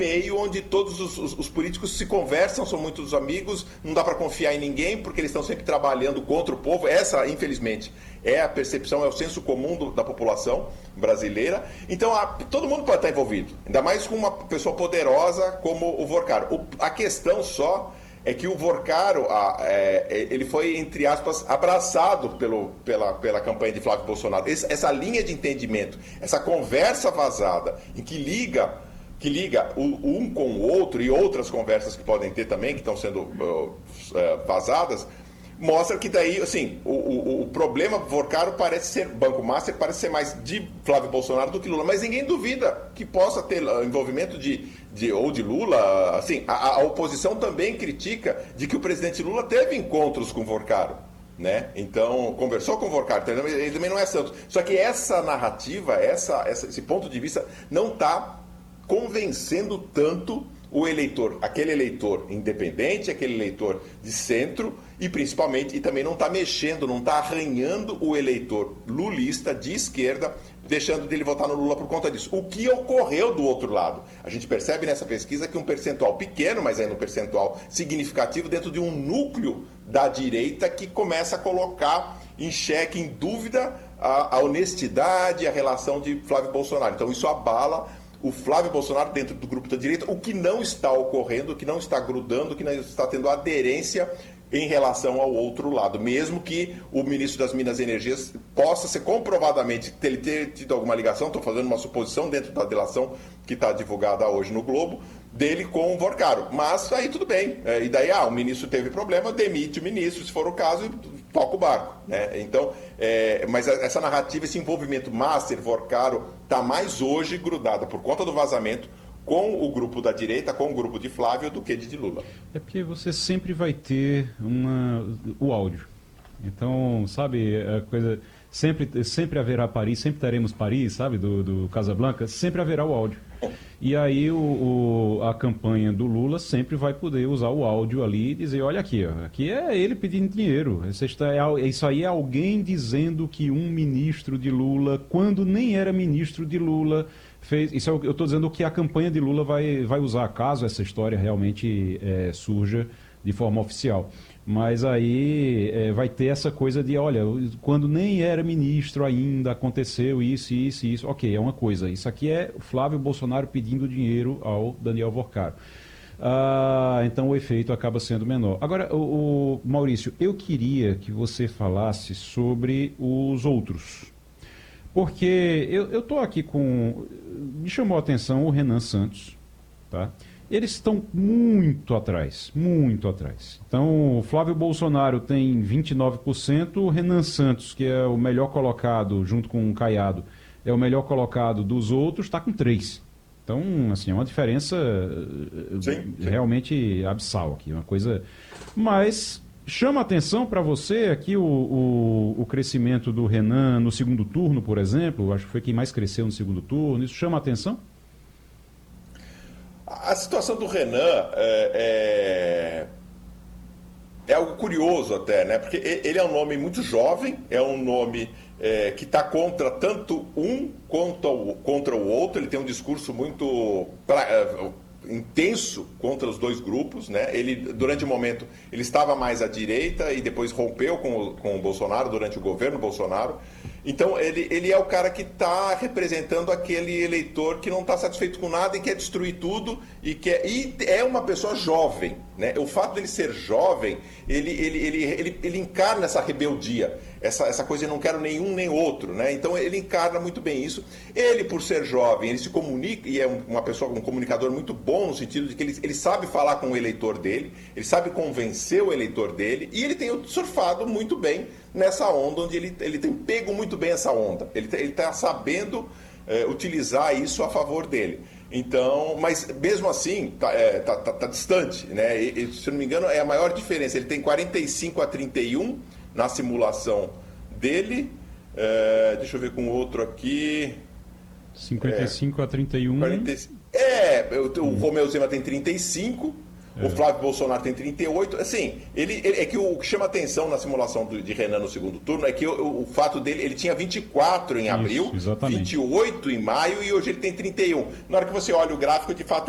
meio onde todos os políticos se conversam, são muitos amigos, não dá para confiar em ninguém, porque eles estão sempre trabalhando contra o povo. Essa, infelizmente, é a percepção, é o senso comum da população brasileira. Então, todo mundo pode estar envolvido, ainda mais com uma pessoa poderosa como o Vorcaro. A questão só é que o Vorcaro, ele foi, entre aspas, abraçado pela campanha de Flávio Bolsonaro. Essa linha de entendimento, essa conversa vazada, em que liga um com o outro, e outras conversas que podem ter também, que estão sendo vazadas, mostra que daí, assim, o problema Vorcaro parece ser, Banco Master parece ser mais de Flávio Bolsonaro do que Lula, mas ninguém duvida que possa ter envolvimento ou de Lula. Assim, a oposição também critica de que o presidente Lula teve encontros com Vorcaro, né? Então, conversou com o Vorcaro, ele também não é santo. Só que essa narrativa, esse ponto de vista não está convencendo tanto o eleitor, aquele eleitor independente, aquele eleitor de centro, e principalmente, e também não está mexendo, não está arranhando o eleitor lulista de esquerda, deixando dele votar no Lula por conta disso. O que ocorreu do outro lado? A gente percebe nessa pesquisa que um percentual pequeno, mas ainda um percentual significativo, dentro de um núcleo da direita que começa a colocar em xeque, em dúvida, a honestidade, a relação de Flávio Bolsonaro. Então isso abala o Flávio Bolsonaro dentro do grupo da direita, o que não está ocorrendo, o que não está grudando, o que não está tendo aderência em relação ao outro lado, mesmo que o ministro das Minas e Energias possa ser comprovadamente ter tido alguma ligação, estou fazendo uma suposição dentro da delação que está divulgada hoje no Globo, dele com o Vorcaro. Mas aí tudo bem. E daí, o ministro teve problema, demite o ministro, se for o caso, e toca o barco, né? Então, mas essa narrativa, esse envolvimento Master, Vorcaro, está mais hoje grudada por conta do vazamento com o grupo da direita, com o grupo de Flávio, do que de Lula. É porque você sempre vai ter o áudio. Então, sabe, a coisa... Sempre haverá Paris, sempre teremos Paris, sabe, do Casablanca, sempre haverá o áudio. E aí a campanha do Lula sempre vai poder usar o áudio ali e dizer, olha aqui, ó, aqui é ele pedindo dinheiro. Isso aí é alguém dizendo que um ministro de Lula, quando nem era ministro de Lula, fez... Isso eu estou dizendo que a campanha de Lula vai usar, caso essa história realmente surja de forma oficial. Mas aí vai ter essa coisa de, olha, quando nem era ministro ainda, aconteceu isso, isso, isso. Ok, é uma coisa. Isso aqui é o Flávio Bolsonaro pedindo dinheiro ao Daniel Vorcaro. Então o efeito acaba sendo menor. Agora, o Maurício, eu queria que você falasse sobre os outros. Porque eu estou aqui com... Me chamou a atenção o Renan Santos, tá? Eles estão muito atrás, muito atrás. Então, o Flávio Bolsonaro tem 29%, o Renan Santos, que é o melhor colocado, junto com o Caiado, é o melhor colocado dos outros, está com 3%. Então, assim, é uma diferença sim. Realmente abissal aqui, uma coisa... Mas chama atenção para você aqui o crescimento do Renan no segundo turno, por exemplo, acho que foi quem mais cresceu no segundo turno, isso chama atenção? A situação do Renan é algo curioso até, né? Porque ele é um nome muito jovem, é um nome que está contra tanto um contra o outro, ele tem um discurso muito intenso contra os dois grupos, né? Ele, durante um momento, ele estava mais à direita e depois rompeu com o Bolsonaro durante o governo Bolsonaro. Então, ele é o cara que está representando aquele eleitor que não está satisfeito com nada e quer destruir tudo e é uma pessoa jovem, né? O fato dele ser jovem, ele encarna essa rebeldia, essa coisa de não quero nenhum nem outro, né? Então, ele encarna muito bem isso. Ele, por ser jovem, ele se comunica e é uma pessoa, um comunicador muito bom no sentido de que ele sabe falar com o eleitor dele, ele sabe convencer o eleitor dele e ele tem surfado muito bem nessa onda, onde ele tem pego muito bem essa onda. Ele está sabendo utilizar isso a favor dele. Então, mas mesmo assim, tá distante, né? Se não me engano, é a maior diferença. Ele tem 45-31 na simulação dele. Deixa eu ver com outro aqui. 55-31. O Romeu Zema tem 35. O Flávio Bolsonaro tem 38. Assim, é que o que chama atenção na simulação de Renan no segundo turno é que o fato dele, ele tinha 24 em abril, 28 em maio e hoje ele tem 31. Na hora que você olha o gráfico, de fato,